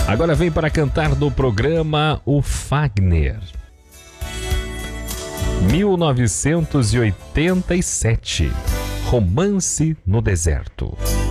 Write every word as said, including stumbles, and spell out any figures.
Agora vem para cantar no programa o Fagner. mil novecentos e oitenta e sete, Romance no Deserto.